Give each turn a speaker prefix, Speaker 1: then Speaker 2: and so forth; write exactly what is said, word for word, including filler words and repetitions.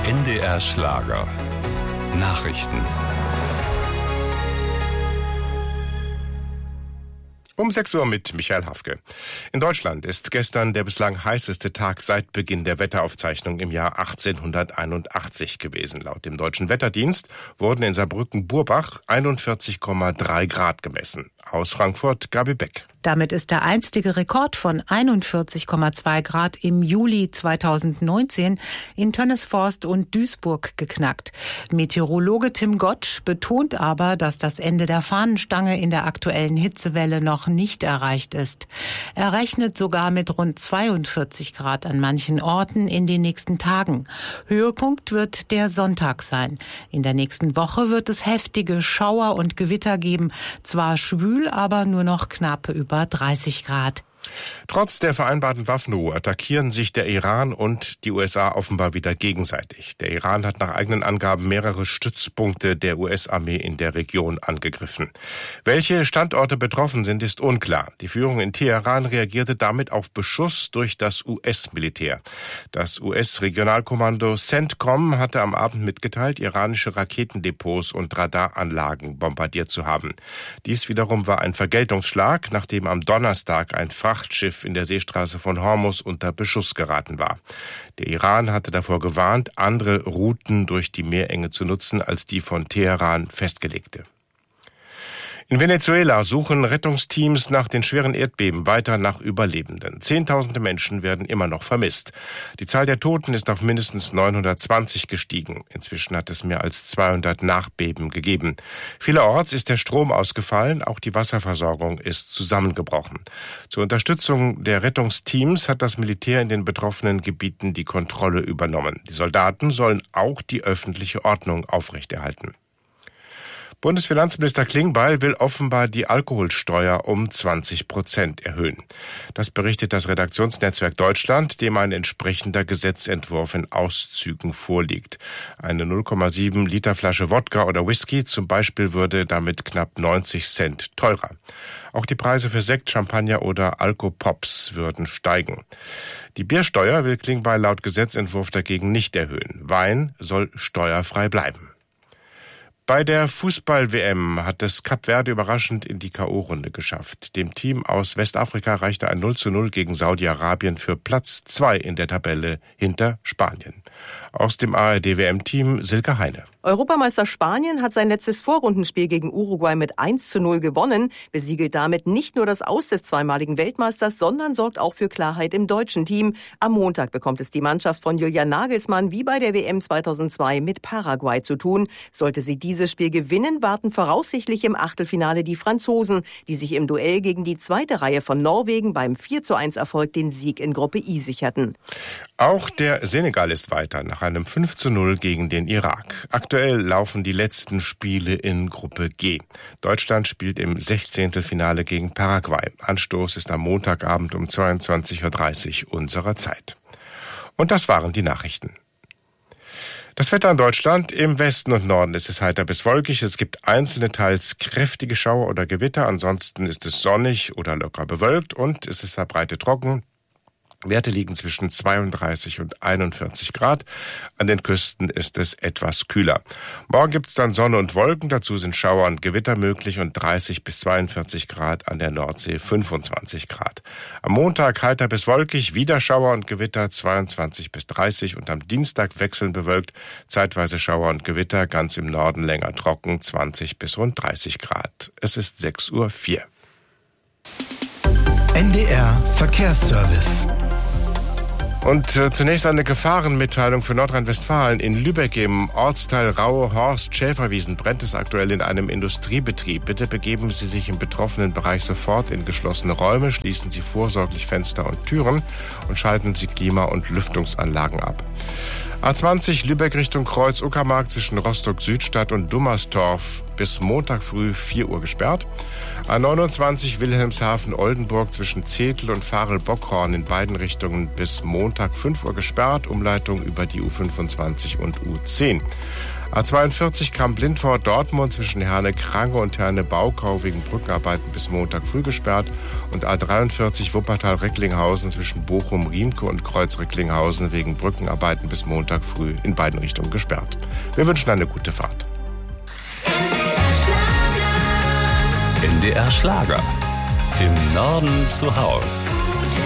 Speaker 1: N D R Schlager. Nachrichten.
Speaker 2: Um sechs Uhr mit Michael Hafke. In Deutschland ist gestern der bislang heißeste Tag seit Beginn der Wetteraufzeichnung im Jahr achtzehnhunderteinundachtzig gewesen. Laut dem Deutschen Wetterdienst wurden in Saarbrücken-Burbach einundvierzig Komma drei Grad gemessen. Aus Frankfurt Gabi Beck.
Speaker 3: Damit ist der einstige Rekord von einundvierzig Komma zwei Grad im Juli zweitausendneunzehn in Tönnesforst und Duisburg geknackt. Meteorologe Tim Gottsch betont aber, dass das Ende der Fahnenstange in der aktuellen Hitzewelle noch nicht erreicht ist. Er rechnet sogar mit rund zweiundvierzig Grad an manchen Orten in den nächsten Tagen. Höhepunkt wird der Sonntag sein. In der nächsten Woche wird es heftige Schauer und Gewitter geben. Zwar schwül, aber nur noch knapp über dreißig Grad.
Speaker 2: Trotz der vereinbarten Waffenruhe attackieren sich der Iran und die U S A offenbar wieder gegenseitig. Der Iran hat nach eigenen Angaben mehrere Stützpunkte der U S-Armee in der Region angegriffen. Welche Standorte betroffen sind, ist unklar. Die Führung in Teheran reagierte damit auf Beschuss durch das U S-Militär. Das U S-Regionalkommando CENTCOM hatte am Abend mitgeteilt, iranische Raketendepots und Radaranlagen bombardiert zu haben. Dies wiederum war ein Vergeltungsschlag, nachdem am Donnerstag ein Frachtschiff in der Seestraße von Hormuz unter Beschuss geraten war. Der Iran hatte davor gewarnt, andere Routen durch die Meerenge zu nutzen als die von Teheran festgelegte. In Venezuela suchen Rettungsteams nach den schweren Erdbeben weiter nach Überlebenden. Zehntausende Menschen werden immer noch vermisst. Die Zahl der Toten ist auf mindestens neunhundertzwanzig gestiegen. Inzwischen hat es mehr als zweihundert Nachbeben gegeben. Vielerorts ist der Strom ausgefallen, auch die Wasserversorgung ist zusammengebrochen. Zur Unterstützung der Rettungsteams hat das Militär in den betroffenen Gebieten die Kontrolle übernommen. Die Soldaten sollen auch die öffentliche Ordnung aufrechterhalten. Bundesfinanzminister Klingbeil will offenbar die Alkoholsteuer um zwanzig Prozent erhöhen. Das berichtet das Redaktionsnetzwerk Deutschland, dem ein entsprechender Gesetzentwurf in Auszügen vorliegt. Eine null Komma sieben Liter Flasche Wodka oder Whisky zum Beispiel würde damit knapp neunzig Cent teurer. Auch die Preise für Sekt, Champagner oder Alkopops würden steigen. Die Biersteuer will Klingbeil laut Gesetzentwurf dagegen nicht erhöhen. Wein soll steuerfrei bleiben. Bei der Fußball-W M hat es Kap Verde überraschend in die K O-Runde geschafft. Dem Team aus Westafrika reichte ein null zu null gegen Saudi-Arabien für Platz zwei in der Tabelle hinter Spanien. Aus dem A R D-W M-Team Silke Heine.
Speaker 4: Europameister Spanien hat sein letztes Vorrundenspiel gegen Uruguay mit eins zu null gewonnen, besiegelt damit nicht nur das Aus des zweimaligen Weltmeisters, sondern sorgt auch für Klarheit im deutschen Team. Am Montag bekommt es die Mannschaft von Julian Nagelsmann wie bei der W M zweitausendzwei mit Paraguay zu tun. Sollte sie dieses Spiel gewinnen, warten voraussichtlich im Achtelfinale die Franzosen, die sich im Duell gegen die zweite Reihe von Norwegen beim vier zu eins Erfolg den Sieg in Gruppe I sicherten.
Speaker 2: Auch der Senegal ist weiter nach einem fünf zu null gegen den Irak. Aktuell laufen die letzten Spiele in Gruppe G. Deutschland spielt im Sechzehntelfinale gegen Paraguay. Anstoß ist am Montagabend um zweiundzwanzig Uhr dreißig unserer Zeit. Und das waren die Nachrichten. Das Wetter in Deutschland: im Westen und Norden ist es heiter bis wolkig. Es gibt einzelne, teils kräftige Schauer oder Gewitter. Ansonsten ist es sonnig oder locker bewölkt und es ist verbreitet trocken. Werte liegen zwischen zweiunddreißig und einundvierzig Grad. An den Küsten ist es etwas kühler. Morgen gibt es dann Sonne und Wolken. Dazu sind Schauer und Gewitter möglich und dreißig bis zweiundvierzig Grad, an der Nordsee fünfundzwanzig Grad. Am Montag heiter bis wolkig, wieder Schauer und Gewitter, zweiundzwanzig bis dreißig. Und am Dienstag wechselnd bewölkt, zeitweise Schauer und Gewitter, ganz im Norden länger trocken, zwanzig bis rund dreißig Grad. Es ist sechs Uhr vier.
Speaker 5: N D R Verkehrsservice.
Speaker 2: Und äh, zunächst eine Gefahrenmitteilung für Nordrhein-Westfalen. In Lübeck im Ortsteil Raue-Horst-Schäferwiesen brennt es aktuell in einem Industriebetrieb. Bitte begeben Sie sich im betroffenen Bereich sofort in geschlossene Räume, schließen Sie vorsorglich Fenster und Türen und schalten Sie Klima- und Lüftungsanlagen ab. A zwanzig Lübeck Richtung Kreuz-Uckermark zwischen Rostock-Südstadt und Dummerstorf bis Montag früh vier Uhr gesperrt. A neunundzwanzig Wilhelmshaven-Oldenburg zwischen Zetel und Farel-Bockhorn in beiden Richtungen bis Montag fünf Uhr gesperrt. Umleitung über die U fünfundzwanzig und U zehn. A zweiundvierzig Kamp-Lindau-Dortmund zwischen Herne-Krange und Herne-Baukau wegen Brückenarbeiten bis Montag früh gesperrt und A dreiundvierzig Wuppertal-Recklinghausen zwischen Bochum-Riemke und Kreuz-Recklinghausen wegen Brückenarbeiten bis Montag früh in beiden Richtungen gesperrt. Wir wünschen eine gute Fahrt.
Speaker 1: N D R Schlager. Im Norden zu Haus.